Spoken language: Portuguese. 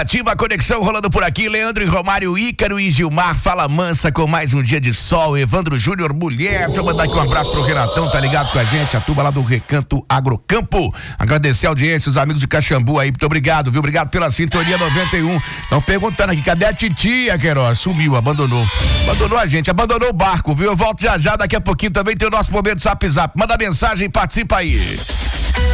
Ativa a conexão rolando por aqui, Leandro e Romário, Ícaro e Gilmar, Fala Mansa com mais um dia de sol, Evandro Júnior, mulher, deixa eu mandar aqui um abraço pro Renatão, tá ligado com a gente, a turma lá do Recanto Agrocampo, agradecer a audiência, os amigos de Caxambu aí, muito obrigado, viu, obrigado pela sintonia 91, estão perguntando aqui, cadê a titia, Queiroz? Sumiu, abandonou a gente, abandonou o barco, viu, eu volto já, daqui a pouquinho também tem o nosso momento Zap Zap, manda mensagem, participa aí.